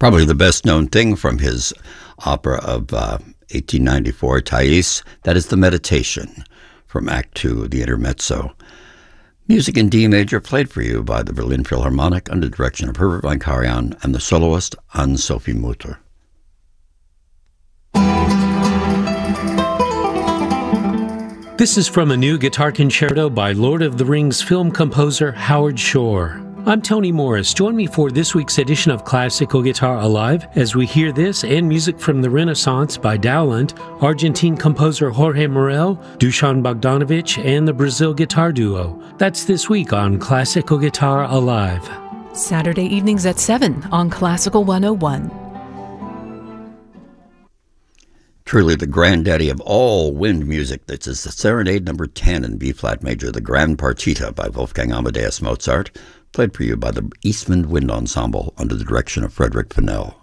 Probably the best known thing from his opera of 1894, Thais, that is the Meditation from Act Two, the Intermezzo. Music in D major played for you by the Berlin Philharmonic under the direction of Herbert von Karajan and the soloist Anne-Sophie Mutter. This is from a new guitar concerto by Lord of the Rings film composer Howard Shore. I'm Tony Morris. Join me for this week's edition of Classical Guitar Alive as we hear this and music from the Renaissance by Dowland, Argentine composer Jorge Morel, Dusan Bogdanovic, and the Brazil Guitar Duo. That's this week on Classical Guitar Alive. Saturday evenings at 7 on Classical 101. Truly the granddaddy of all wind music. This is the Serenade No. 10 in B-flat major, the Grand Partita by Wolfgang Amadeus Mozart, played for you by the Eastman Wind Ensemble under the direction of Frederick Fennell.